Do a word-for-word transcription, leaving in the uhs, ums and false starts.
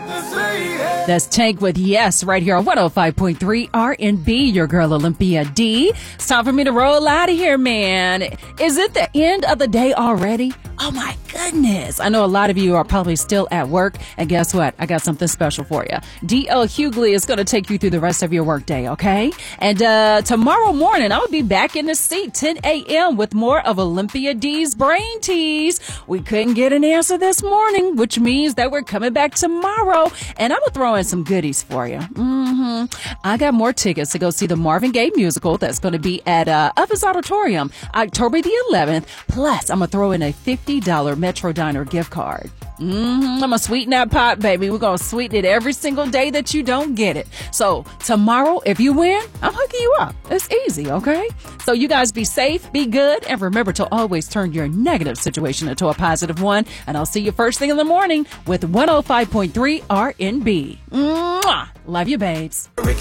That's Tank with Yes right here on one oh five point three R and B, your girl Olympia D. It's time for me to roll out of here, man. Is it the end of the day already? Oh my goodness. I know a lot of you are probably still at work, and guess what? I got something special for you. D L Hughley is going to take you through the rest of your workday, okay? And uh tomorrow morning, I'll be back in the seat, ten a.m. with more of Olympia D's Brain Tease. We couldn't get an answer this morning, which means that we're coming back tomorrow, and I'm going to throw in some goodies for you. Mm-hmm. I got more tickets to go see the Marvin Gaye musical that's going to be at uh, Upper's Auditorium October the eleventh. Plus, I'm going to throw in a fifty dollars Metro Diner gift card. Mm-hmm. I'm going to sweeten that pot, baby. We're going to sweeten it every single day that you don't get it. So tomorrow, if you win, I'm hooking you up. It's easy, okay? So you guys be safe, be good, and remember to always turn your negative situation into a positive one. And I'll see you first thing in the morning with one oh five point three R and B. Mwah! Love you, babes.